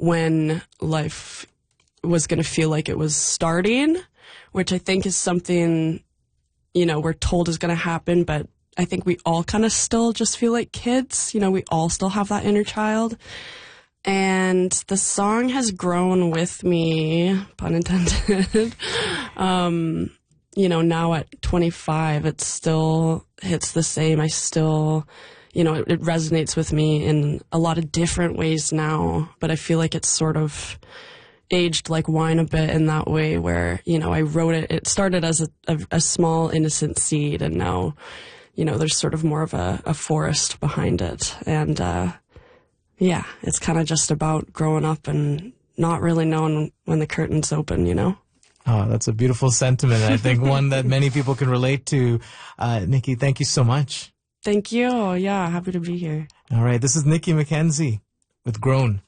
when life was going to feel like it was starting, which I think is something, we're told is going to happen, but I think we all kind of still just feel like kids. We all still have that inner child. And the song has grown with me, pun intended. Now at 25, it still hits the same. I still, it resonates with me in a lot of different ways now, but I feel like it's sort of aged like wine a bit in that way where, I wrote it. It started as a small innocent seed, and now, there's sort of more of a forest behind it. And, it's kind of just about growing up and not really knowing when the curtain's open, Oh, that's a beautiful sentiment. I think one that many people can relate to. Nikki, thank you so much. Thank you. Yeah, happy to be here. All right. This is Nikki McKenzie with Grown.